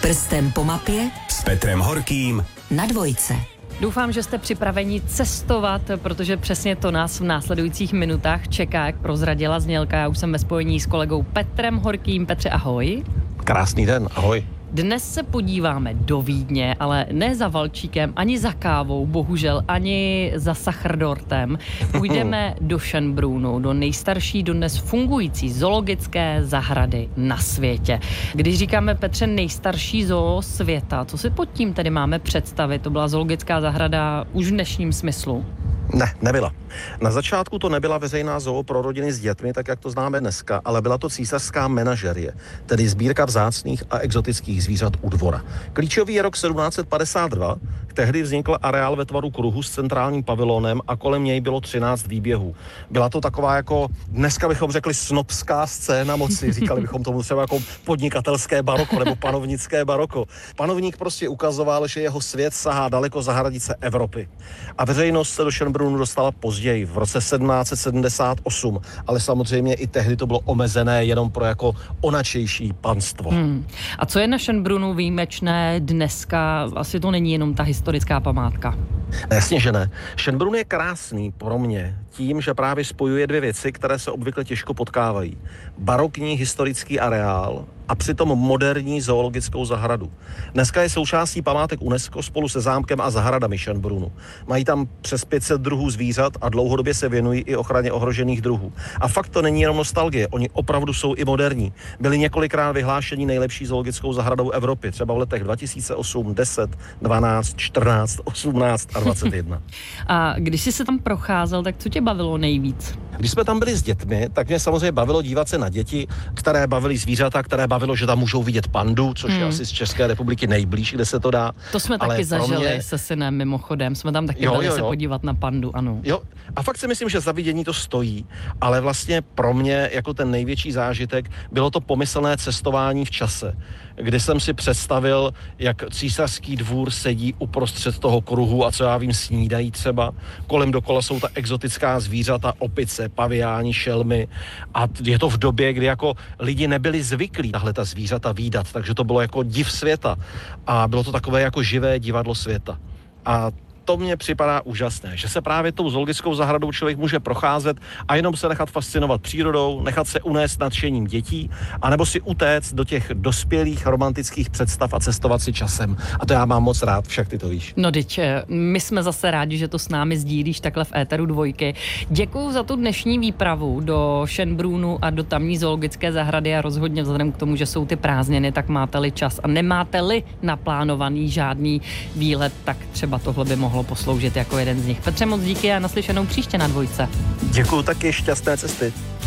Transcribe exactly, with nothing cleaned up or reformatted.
Prstem po mapě s Petrem Horkým na Dvojce. Doufám, že jste připraveni cestovat, protože přesně to nás v následujících minutách čeká, jak prozradila znělka. Já už jsem ve spojení s kolegou Petrem Horkým. Petře, ahoj. Krásný den, ahoj. Dnes se podíváme do Vídně, ale ne za valčíkem, ani za kávou, bohužel, ani za sachrdortem. Půjdeme do Schönbrunnu, do nejstarší dodnes fungující zoologické zahrady na světě. Když říkáme, Petře, nejstarší zoo světa, co si pod tím tedy máme představit? To byla zoologická zahrada už v dnešním smyslu? Ne, nebyla. Na začátku to nebyla veřejná zoo pro rodiny s dětmi, tak jak to známe dneska, ale byla to císařská menažerie, tedy sbírka vzácných a exotických zvířat u dvora. Klíčový je rok sedmnáct set padesát dva, tehdy vznikl areál ve tvaru kruhu s centrálním pavilonem a kolem něj bylo třináct výběhů. Byla to taková jako, dneska bychom řekli snobská scéna moci, říkali bychom tomu třeba jako podnikatelské baroko nebo panovnické baroko. Panovník prostě ukazoval, že jeho svět sahá daleko za hranice Evropy. A veřejnost se do Schönbrunnu dostala později, v roce sedmnáct set sedmdesát osm, ale samozřejmě i tehdy to bylo omezené jenom pro jako onačejší panstvo. Hmm. A co je na Schönbrunnu výjimečné dneska? Asi to není jenom ta historická památka. Jasně, že ne. Schönbrunn je krásný pro mě tím, že právě spojuje dvě věci, které se obvykle těžko potkávají. Barokní historický areál a přitom moderní zoologickou zahradu. Dneska je součástí památek UNESCO spolu se zámkem a zahradami Schönbrunnu. Mají tam přes pět set druhů zvířat a dlouhodobě se věnují i ochraně ohrožených druhů. A fakt to není jenom nostalgie, oni opravdu jsou i moderní. Byli několikrát vyhlášení nejlepší zoologickou zahradou Evropy, třeba v letech dva tisíce osm, deset, dvanáct, čtrnáct, osmnáct a dvacet jedna. A když jsi se tam procházel, tak co tě bavilo nejvíc? Když jsme tam byli s dětmi, tak mě samozřejmě bavilo dívat se na děti, které bavily zvířata, které bavilo, že tam můžou vidět pandu, což hmm. je asi z České republiky nejblíž, kde se to dá. To jsme ale taky zažili mě... se synem mimochodem. Jsme tam taky jo, byli jo, jo. se podívat na pandu, ano. Jo, a fakt si myslím, že za vidění to stojí, ale vlastně pro mě jako ten největší zážitek bylo to pomyslné cestování v čase, kdy jsem si představil, jak císařský dvůr sedí uprostřed toho kruhu a co já vím, snídají třeba. Kolem dokola jsou ta exotická zvířata, opice, paviáni, šelmy a je to v době, kdy jako lidi nebyli zvyklí tahle ta zvířata vídat, takže to bylo jako div světa a bylo to takové jako živé divadlo světa. A to mně připadá úžasné, že se právě tou zoologickou zahradou člověk může procházet a jenom se nechat fascinovat přírodou, nechat se unést nadšením dětí, anebo si utéct do těch dospělých romantických představ a cestovat si časem. A to já mám moc rád, však ty to víš. No dyť, my jsme zase rádi, že to s námi sdílíš takhle v éteru Dvojky. Děkuju za tu dnešní výpravu do Schönbrunnu a do tamní zoologické zahrady a rozhodně vzhledem k tomu, že jsou ty prázdniny, tak máte-li čas a nemáte-li naplánovaný žádný výlet, tak třeba tohle by mohlo posloužit jako jeden z nich. Petře, moc díky a naslyšenou příště na Dvojce. Děkuju, taky šťastné cesty.